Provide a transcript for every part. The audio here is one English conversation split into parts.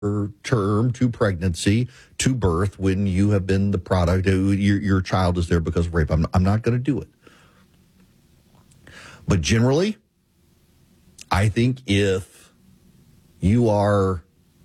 term to pregnancy to birth when you have been the product, your child is there because of rape. I'm not going to do it. But generally, I think if you are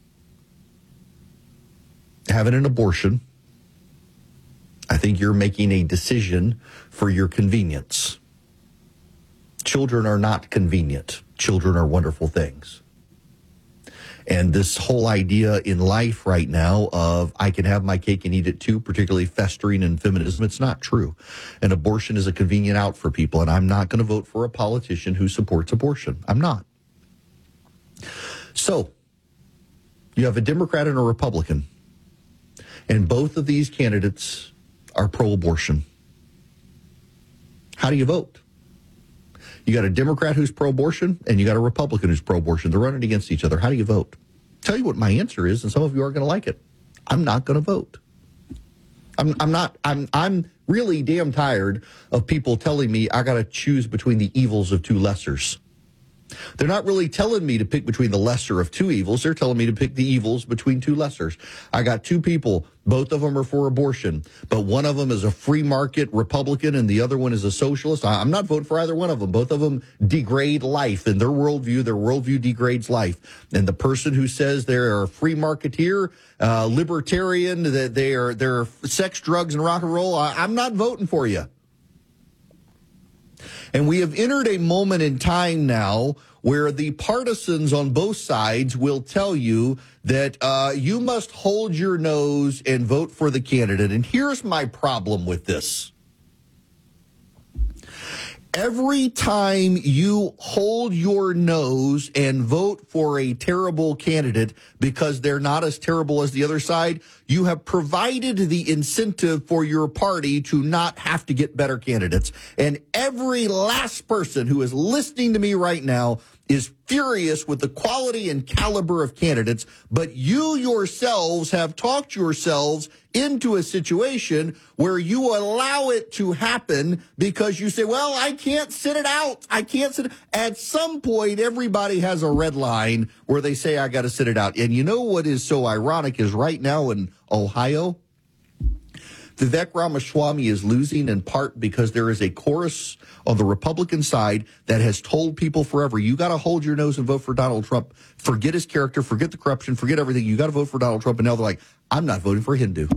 having an abortion, I think you're making a decision for your convenience. Children are not convenient. Children are wonderful things. And this whole idea in life right now of I can have my cake and eat it too, particularly festering in feminism, it's not true. And abortion is a convenient out for people. And I'm not going to vote for a politician who supports abortion. I'm not. So you have a Democrat and a Republican. And both of these candidates are pro-abortion. How do you vote? You got a Democrat who's pro-abortion, and you got a Republican who's pro-abortion. They're running against each other. How do you vote? Tell you what my answer is, and some of you aren't going to like it. I'm not going to vote. I'm really damn tired of people telling me I got to choose between the evils of two lessers. They're not really telling me to pick between the lesser of two evils. They're telling me to pick the evils between two lessers. I got two people. Both of them are for abortion, but one of them is a free market Republican and the other one is a socialist. I'm not voting for either one of them. Both of them degrade life in their worldview degrades life. And the person who says they're a free marketeer, libertarian, that they're sex, drugs, and rock and roll, I'm not voting for you. And we have entered a moment in time now where the partisans on both sides will tell you that you must hold your nose and vote for the candidate. And here's my problem with this. Every time you hold your nose and vote for a terrible candidate because they're not as terrible as the other side, you have provided the incentive for your party to not have to get better candidates. And every last person who is listening to me right now is furious with the quality and caliber of candidates, but you yourselves have talked yourselves into a situation where you allow it to happen because you say, well, I can't sit it out. I can't sit it. At some point, everybody has a red line where they say, I got to sit it out. And you know what is so ironic is right now in Ohio, Vivek Ramaswamy is losing in part because there is a chorus on the Republican side that has told people forever, you got to hold your nose and vote for Donald Trump. Forget his character, forget the corruption, forget everything. You got to vote for Donald Trump. And now they're like, I'm not voting for a Hindu.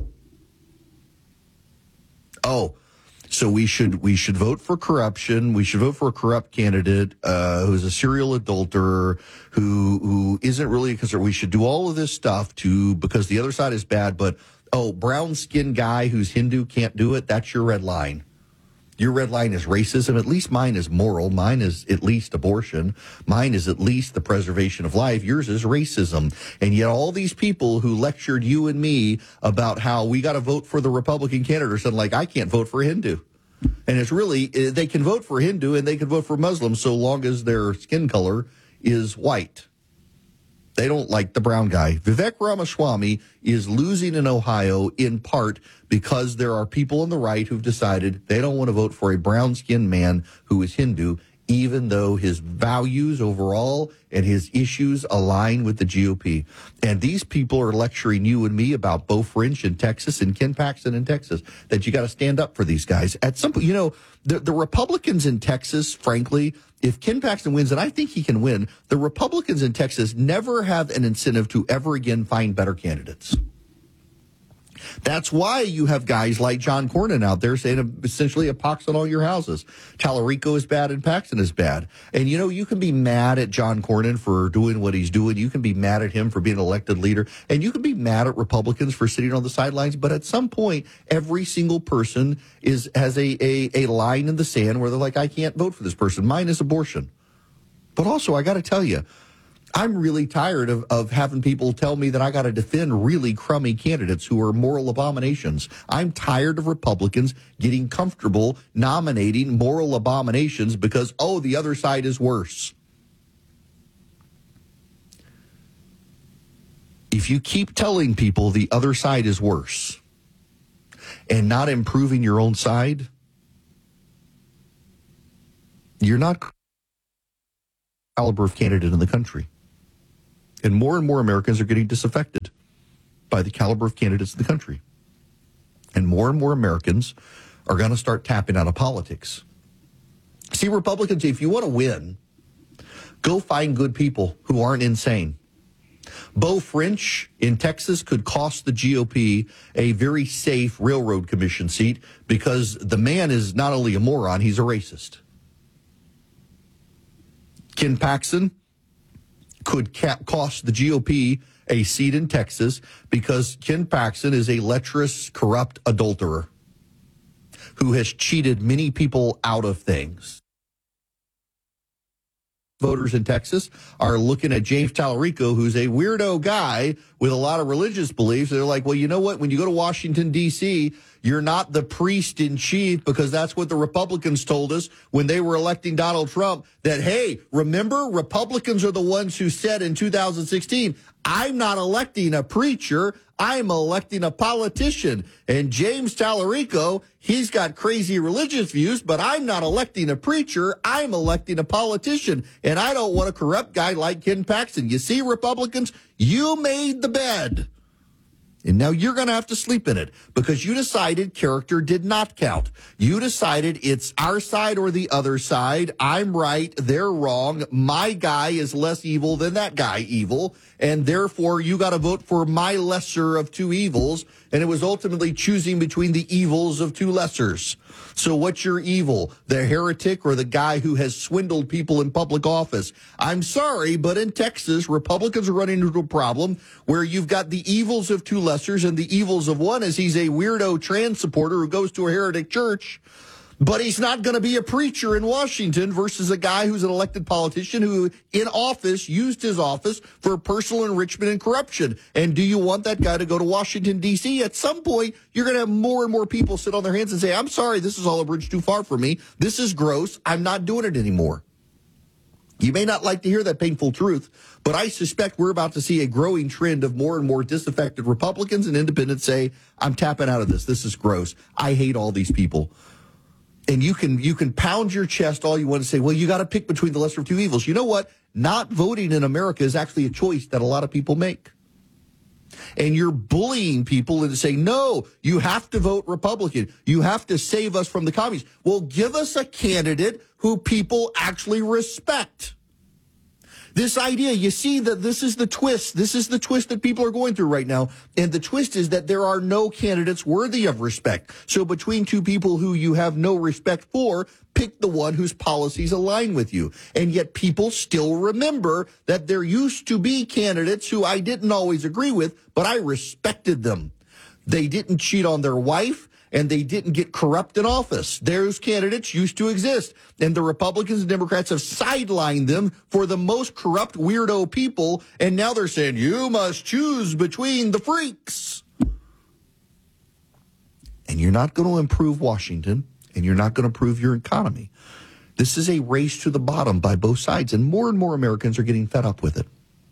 Oh, so we should vote for corruption. We should vote for a corrupt candidate who's a serial adulterer, who isn't really a concern. We should do all of this stuff because the other side is bad, but brown-skinned guy who's Hindu can't do it. That's your red line. Your red line is racism. At least mine is moral. Mine is at least abortion. Mine is at least the preservation of life. Yours is racism. And yet all these people who lectured you and me about how we got to vote for the Republican candidate are saying, like, I can't vote for a Hindu. And it's really, they can vote for Hindu and they can vote for Muslim so long as their skin color is white. They don't like the brown guy. Vivek Ramaswamy is losing in Ohio in part because there are people on the right who've decided they don't want to vote for a brown-skinned man who is Hindu, even though his values overall and his issues align with the GOP. And these people are lecturing you and me about Beau French in Texas and Ken Paxton in Texas, that you got to stand up for these guys. At some point, the Republicans in Texas, frankly, if Ken Paxton wins, and I think he can win, the Republicans in Texas never have an incentive to ever again find better candidates. That's why you have guys like John Cornyn out there saying essentially a pox on all your houses. Tallarico is bad and Paxton is bad. And, you can be mad at John Cornyn for doing what he's doing. You can be mad at him for being an elected leader. And you can be mad at Republicans for sitting on the sidelines. But at some point, every single person has a line in the sand where they're like, I can't vote for this person. Mine is abortion. But also, I got to tell you, I'm really tired of having people tell me that I got to defend really crummy candidates who are moral abominations. I'm tired of Republicans getting comfortable nominating moral abominations because, the other side is worse. If you keep telling people the other side is worse and not improving your own side, you're not caliber of candidate in the country. And more Americans are getting disaffected by the caliber of candidates in the country. And more Americans are going to start tapping out of politics. See, Republicans, if you want to win, go find good people who aren't insane. Beau French in Texas could cost the GOP a very safe railroad commission seat because the man is not only a moron, he's a racist. Ken Paxton could cost the GOP a seat in Texas because Ken Paxton is a lecherous, corrupt adulterer who has cheated many people out of things. Voters in Texas are looking at James Tallarico, who's a weirdo guy with a lot of religious beliefs. They're like, well, you know what? When you go to Washington, D.C., you're not the priest in chief, because that's what the Republicans told us when they were electing Donald Trump, that, hey, remember, Republicans are the ones who said in 2016, I'm not electing a preacher, I'm electing a politician. And James Tallarico, he's got crazy religious views, but I'm not electing a preacher, I'm electing a politician. And I don't want a corrupt guy like Ken Paxton. You see, Republicans, you made the bed. And now you're going to have to sleep in it because you decided character did not count. You decided it's our side or the other side. I'm right. They're wrong. My guy is less evil than that guy evil. And therefore, you got to vote for my lesser of two evils. And it was ultimately choosing between the evils of two lessers. So what's your evil? The heretic or the guy who has swindled people in public office? I'm sorry, but in Texas, Republicans are running into a problem where you've got the evils of two lessers, and the evils of one is he's a weirdo trans supporter who goes to a heretic church, but he's not going to be a preacher in Washington, versus a guy who's an elected politician who in office used his office for personal enrichment and corruption. And do you want that guy to go to Washington, D.C.? At some point, you're going to have more and more people sit on their hands and say, I'm sorry, this is all a bridge too far for me. This is gross. I'm not doing it anymore. You may not like to hear that painful truth, but I suspect we're about to see a growing trend of more and more disaffected Republicans and independents say, I'm tapping out of this. This is gross. I hate all these people. And you can pound your chest all you want to say, well, you got to pick between the lesser of two evils. You know what? Not voting in America is actually a choice that a lot of people make. And you're bullying people into saying, no, you have to vote Republican. You have to save us from the commies. Well, give us a candidate who people actually respect. This idea, you see that this is the twist. This is the twist that people are going through right now. And the twist is that there are no candidates worthy of respect. So between two people who you have no respect for, pick the one whose policies align with you. And yet people still remember that there used to be candidates who I didn't always agree with, but I respected them. They didn't cheat on their wife, and they didn't get corrupt in office. Those candidates used to exist. And the Republicans and Democrats have sidelined them for the most corrupt, weirdo people. And now they're saying, you must choose between the freaks. And you're not going to improve Washington, and you're not going to improve your economy. This is a race to the bottom by both sides, and more Americans are getting fed up with it.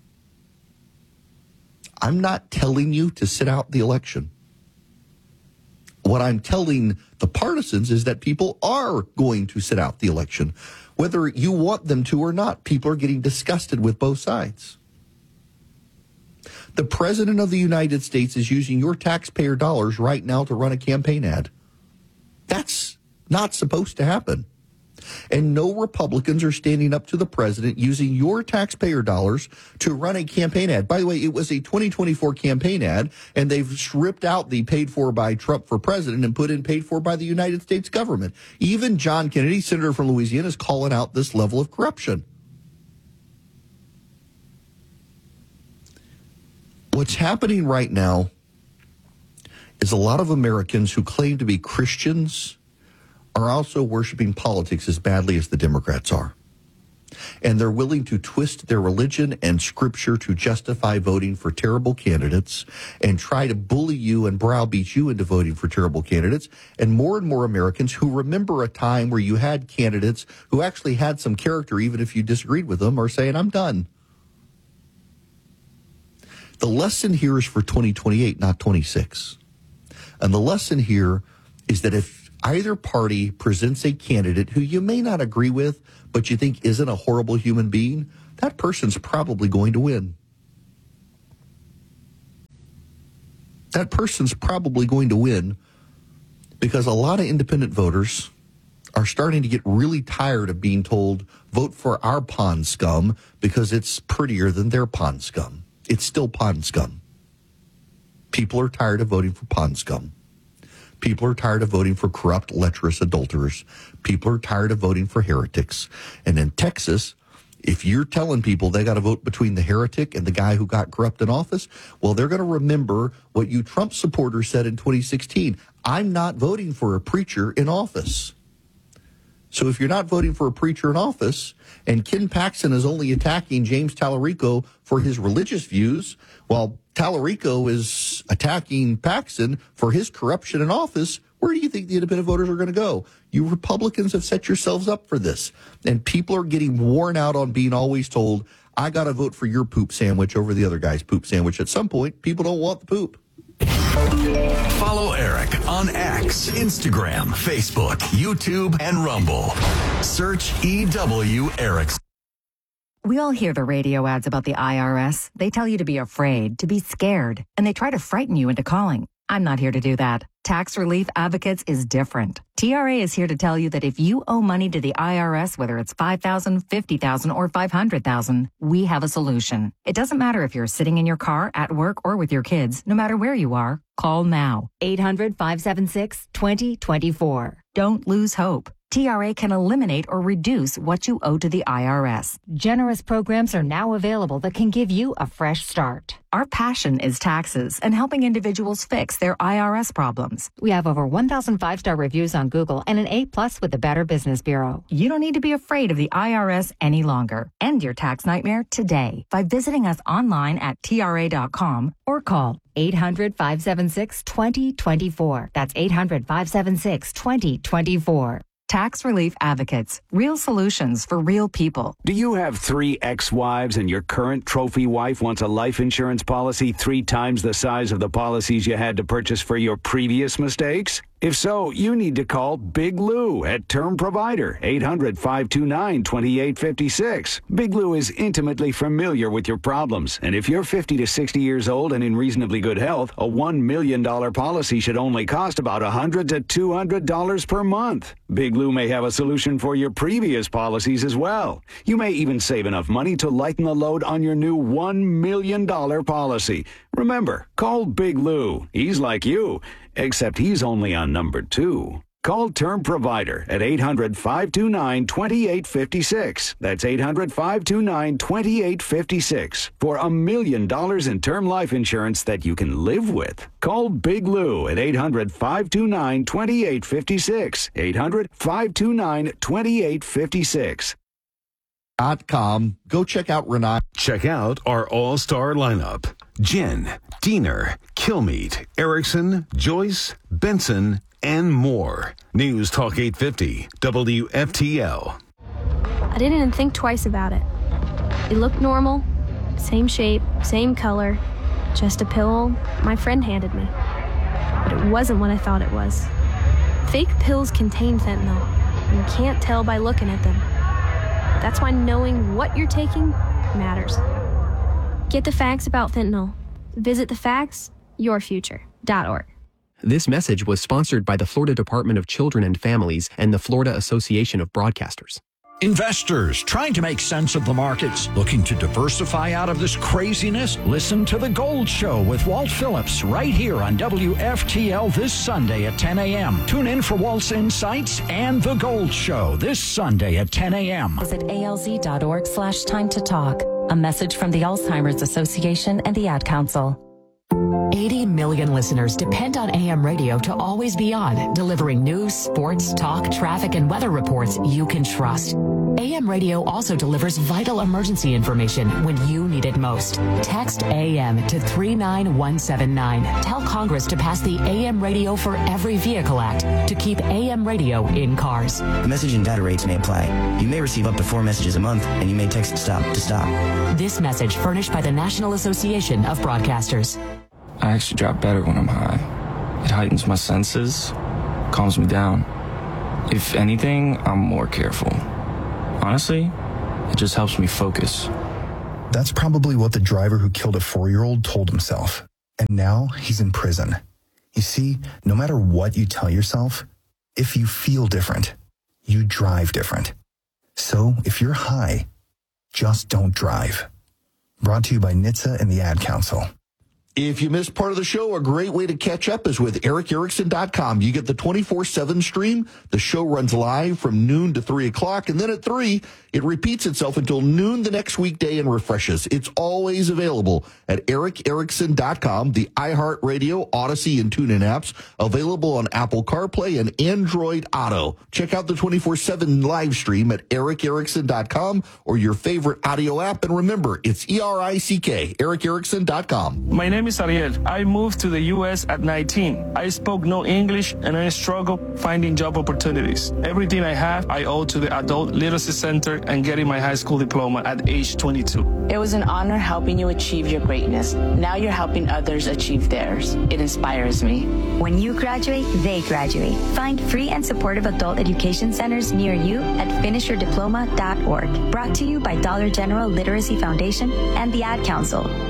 I'm not telling you to sit out the election. What I'm telling the partisans is that people are going to sit out the election. Whether you want them to or not, people are getting disgusted with both sides. The President of the United States is using your taxpayer dollars right now to run a campaign ad. That's not supposed to happen. And no Republicans are standing up to the president using your taxpayer dollars to run a campaign ad. By the way, it was a 2024 campaign ad, and they've stripped out the paid for by Trump for president and put in paid for by the United States government. Even John Kennedy, senator from Louisiana, is calling out this level of corruption. What's happening right now is a lot of Americans who claim to be Christians are also worshiping politics as badly as the Democrats are. And they're willing to twist their religion and scripture to justify voting for terrible candidates and try to bully you and browbeat you into voting for terrible candidates. And more Americans who remember a time where you had candidates who actually had some character, even if you disagreed with them, are saying, I'm done. The lesson here is for 2028, not 26. And the lesson here is that if either party presents a candidate who you may not agree with, but you think isn't a horrible human being, that person's probably going to win. that person's probably going to win, because a lot of independent voters are starting to get really tired of being told, vote for our pond scum because it's prettier than their pond scum. It's still pond scum. People are tired of voting for pond scum. People are tired of voting for corrupt, lecherous adulterers. People are tired of voting for heretics. And in Texas, if you're telling people they got to vote between the heretic and the guy who got corrupt in office, well, they're going to remember what you Trump supporters said in 2016. I'm not voting for a preacher in office. So if you're not voting for a preacher in office, and Ken Paxton is only attacking James Tallarico for his religious views, while Tallarico is attacking Paxton for his corruption in office, where do you think the independent voters are going to go? You Republicans have set yourselves up for this. And people are getting worn out on being always told, I got to vote for your poop sandwich over the other guy's poop sandwich. At some point, people don't want the poop. Follow Eric on X, Instagram, Facebook, YouTube, and Rumble. Search EW Erickson. We all hear the radio ads about the IRS. They tell you to be afraid, to be scared, and they try to frighten you into calling. I'm not here to do that. Tax Relief Advocates is different. TRA is here to tell you that if you owe money to the IRS, whether it's $5,000, $50,000, or $500,000, we have a solution. It doesn't matter if you're sitting in your car, at work, or with your kids. No matter where you are, call now. 800-576-2024. Don't lose hope. TRA can eliminate or reduce what you owe to the IRS. Generous programs are now available that can give you a fresh start. Our passion is taxes and helping individuals fix their IRS problems. We have over 1,000 5-star reviews on Google and an A+ with the Better Business Bureau. You don't need to be afraid of the IRS any longer. End your tax nightmare today by visiting us online at TRA.com or call 800-576-2024. That's 800-576-2024. Tax Relief Advocates. Real solutions for real people. Do you have 3 ex-wives and your current trophy wife wants a life insurance policy 3 times the size of the policies you had to purchase for your previous mistakes? If so, you need to call Big Lou at Term Provider, 800-529-2856. Big Lou is intimately familiar with your problems, and if you're 50 to 60 years old and in reasonably good health, a $1 million policy should only cost about $100 to $200 per month. Big Lou may have a solution for your previous policies as well. You may even save enough money to lighten the load on your new $1 million policy. Remember, call Big Lou. He's like you, except he's only on number 2. Call Term Provider at 800-529-2856. That's 800-529-2856 for $1 million in term life insurance that you can live with. Call Big Lou at 800-529-2856. 800-529-2856. .com. Go check out Renai. Check out our all-star lineup. Jen, Diener, Kilmeade, Erickson, Joyce, Benson, and more. News Talk 850, WFTL. I didn't even think twice about it. It looked normal, same shape, same color, just a pill my friend handed me. But it wasn't what I thought it was. Fake pills contain fentanyl, and you can't tell by looking at them. That's why knowing what you're taking matters. Get the facts about fentanyl. Visit thefactsyourfuture.org. This message was sponsored by the Florida Department of Children and Families and the Florida Association of Broadcasters. Investors trying to make sense of the markets, looking to diversify out of this craziness? Listen to The Gold Show with Walt Phillips right here on WFTL this Sunday at 10 a.m. Tune in for Walt's insights and The Gold Show this Sunday at 10 a.m. Visit alz.org/time to talk. A message from the Alzheimer's Association and the Ad Council. 80 million listeners depend on AM radio to always be on, delivering news, sports, talk, traffic, and weather reports you can trust. AM radio also delivers vital emergency information when you need it most. Text AM to 39179. Tell Congress to pass the AM Radio for Every Vehicle Act to keep AM radio in cars. The message and data rates may apply. You may receive up to 4 messages a month, and you may text STOP to stop. This message furnished by the National Association of Broadcasters. I actually drop better when I'm high. It heightens my senses, calms me down. If anything, I'm more careful. Honestly, it just helps me focus. That's probably what the driver who killed a 4-year-old told himself. And now he's in prison. You see, no matter what you tell yourself, if you feel different, you drive different. So if you're high, just don't drive. Brought to you by NHTSA and the Ad Council. If you missed part of the show, a great way to catch up is with EricErickson.com. You get the 24/7 stream. The show runs live from noon to 3 o'clock, and then at 3, it repeats itself until noon the next weekday and refreshes. It's always available at EricErickson.com, the iHeartRadio, Odyssey, and TuneIn apps, available on Apple CarPlay and Android Auto. Check out the 24/7 live stream at EricErickson.com or your favorite audio app, and remember, it's ERICK, EricErickson.com. My name is Ariel. I moved to the U.S. at 19. I spoke no English and I struggled finding job opportunities. Everything I have, I owe to the Adult Literacy Center and getting my high school diploma at age 22. It was an honor helping you achieve your greatness. Now you're helping others achieve theirs. It inspires me. When you graduate, they graduate. Find free and supportive adult education centers near you at finishyourdiploma.org. Brought to you by Dollar General Literacy Foundation and the Ad Council.